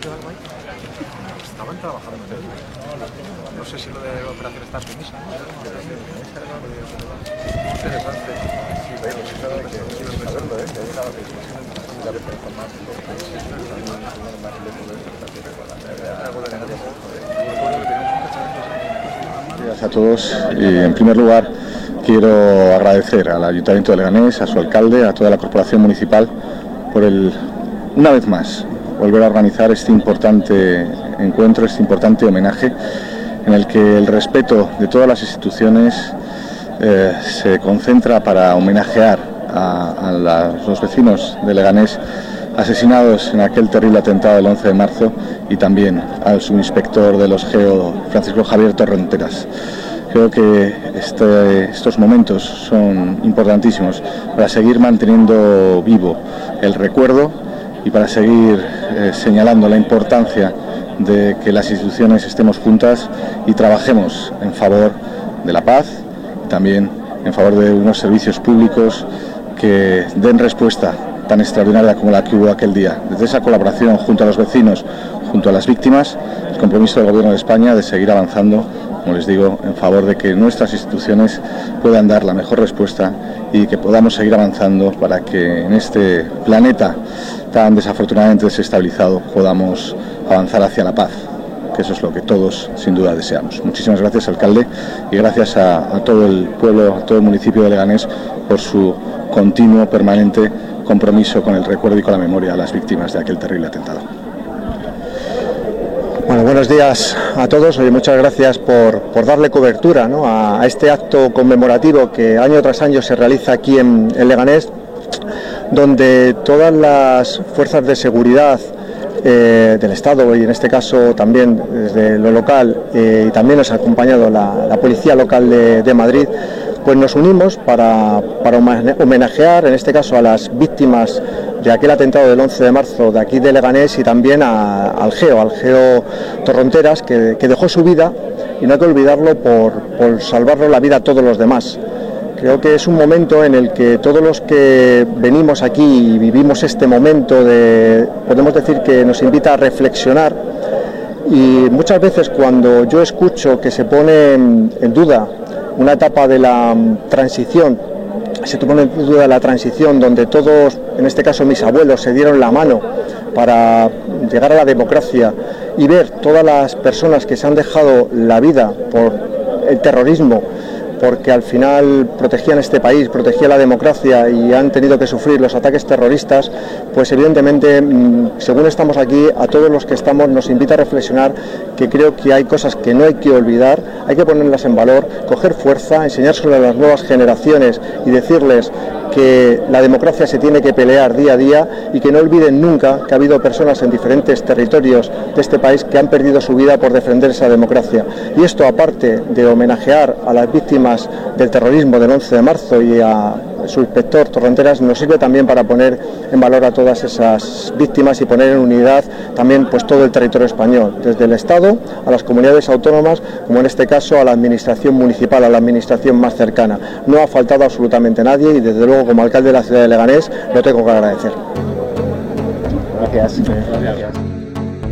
Estaban trabajando en ello. No sé si lo de operación está permiso. Interesante. Sí, pero sí sabe que saberlo, que hay una ya ves Gracias a todos y en primer lugar quiero agradecer al Ayuntamiento de Leganés, a su alcalde, a toda la corporación municipal por una vez más volver a organizar este importante encuentro, este importante homenaje en el que el respeto de todas las instituciones se concentra para homenajear a los vecinos de Leganés asesinados en aquel terrible atentado del 11 de marzo y también al subinspector de los GEO, Francisco Javier Torronteras. Creo que estos momentos son importantísimos para seguir manteniendo vivo el recuerdo y para seguir señalando la importancia de que las instituciones estemos juntas y trabajemos en favor de la paz y también en favor de unos servicios públicos que den respuesta tan extraordinaria como la que hubo aquel día. Desde esa colaboración junto a los vecinos, junto a las víctimas, el compromiso del Gobierno de España de seguir avanzando, como les digo, en favor de que nuestras instituciones puedan dar la mejor respuesta y que podamos seguir avanzando para que en este planeta tan desafortunadamente desestabilizado podamos avanzar hacia la paz, que eso es lo que todos sin duda deseamos. Muchísimas gracias, alcalde, y gracias a todo el pueblo, a todo el municipio de Leganés por su continuo, permanente compromiso con el recuerdo y con la memoria de las víctimas de aquel terrible atentado. Bueno, buenos días a todos. Oye, muchas gracias por darle cobertura, ¿no?, a este acto conmemorativo que año tras año se realiza aquí en Leganés, donde todas las fuerzas de seguridad del Estado y en este caso también desde lo local y también nos ha acompañado la Policía Local de Madrid, pues nos unimos para homenajear en este caso a las víctimas de aquel atentado del 11 de marzo de aquí de Leganés y también al GEO Torronteras, que dejó su vida y no hay que olvidarlo por salvarnos la vida a todos los demás. Creo que es un momento en el que todos los que venimos aquí y vivimos este momento podemos decir que nos invita a reflexionar, y muchas veces cuando yo escucho que se pone en duda una etapa de la transición, se pone en duda la transición donde todos, en este caso mis abuelos, se dieron la mano para llegar a la democracia, y ver todas las personas que se han dejado la vida por el terrorismo, porque al final protegían este país, protegían la democracia y han tenido que sufrir los ataques terroristas, pues evidentemente, según estamos aquí, a todos los que estamos nos invita a reflexionar, que creo que hay cosas que no hay que olvidar, hay que ponerlas en valor, coger fuerza, enseñárselo a las nuevas generaciones y decirles que la democracia se tiene que pelear día a día y que no olviden nunca que ha habido personas en diferentes territorios de este país que han perdido su vida por defender esa democracia. Y esto, aparte de homenajear a las víctimas del terrorismo del 11 de marzo y a su inspector Torronteras, nos sirve también para poner en valor a todas esas víctimas y poner en unidad también pues todo el territorio español, desde el Estado a las comunidades autónomas, como en este caso a la administración municipal, a la administración más cercana. No ha faltado absolutamente nadie y desde luego como alcalde de la ciudad de Leganés lo tengo que agradecer. Gracias.